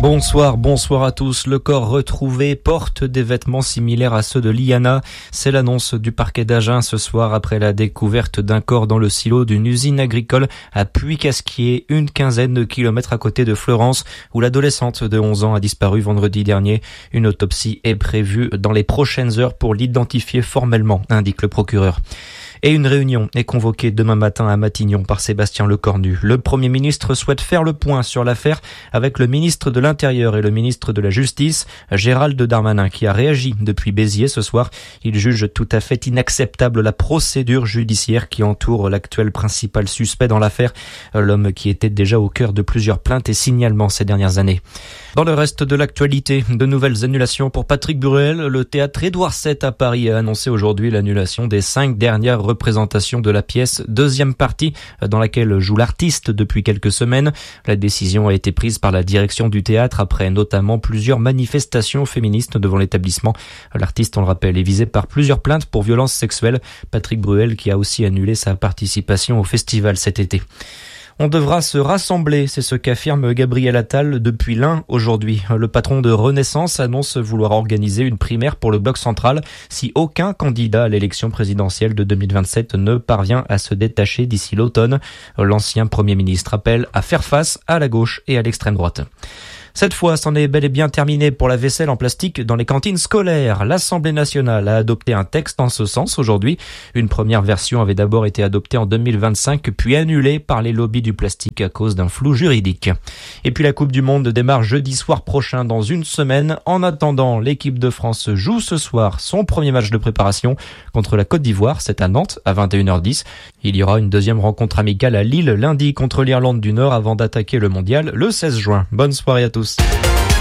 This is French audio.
Bonsoir à tous. Le corps retrouvé porte des vêtements similaires à ceux de Liana. C'est l'annonce du parquet d'Agen ce soir après la découverte d'un corps dans le silo d'une usine agricole à Puy-Casquier, une quinzaine de kilomètres à côté de Fleurance, où l'adolescente de 11 ans a disparu vendredi dernier. Une autopsie est prévue dans les prochaines heures pour l'identifier formellement, indique le procureur. Et une réunion est convoquée demain matin à Matignon par Sébastien Lecornu. Le Premier ministre souhaite faire le point sur l'affaire avec le ministre de l'Intérieur et le ministre de la Justice, Gérald Darmanin, qui a réagi depuis Béziers ce soir. Il juge tout à fait inacceptable la procédure judiciaire qui entoure l'actuel principal suspect dans l'affaire, l'homme qui était déjà au cœur de plusieurs plaintes et signalements ces dernières années. Dans le reste de l'actualité, de nouvelles annulations pour Patrick Bruel. Le théâtre Édouard VII à Paris a annoncé aujourd'hui l'annulation des 5 dernières représentations de la pièce, deuxième partie dans laquelle joue l'artiste depuis quelques semaines. La décision a été prise par la direction du théâtre après notamment plusieurs manifestations féministes devant l'établissement. L'artiste, on le rappelle, est visé par plusieurs plaintes pour violences sexuelles. Patrick Bruel qui a aussi annulé sa participation au festival cet été. On devra se rassembler, c'est ce qu'affirme Gabriel Attal depuis l'Ain aujourd'hui. Le patron de Renaissance annonce vouloir organiser une primaire pour le bloc central si aucun candidat à l'élection présidentielle de 2027 ne parvient à se détacher d'ici l'automne. L'ancien Premier ministre appelle à faire face à la gauche et à l'extrême droite. Cette fois, c'en est bel et bien terminé pour la vaisselle en plastique dans les cantines scolaires. L'Assemblée nationale a adopté un texte en ce sens aujourd'hui. Une première version avait d'abord été adoptée en 2025, puis annulée par les lobbies du plastique à cause d'un flou juridique. Et puis la Coupe du Monde démarre jeudi soir prochain dans une semaine. En attendant, l'équipe de France joue ce soir son premier match de préparation contre la Côte d'Ivoire. C'est à Nantes à 21h10. Il y aura une deuxième rencontre amicale à Lille lundi contre l'Irlande du Nord avant d'attaquer le mondial le 16 juin. Bonne soirée à tous.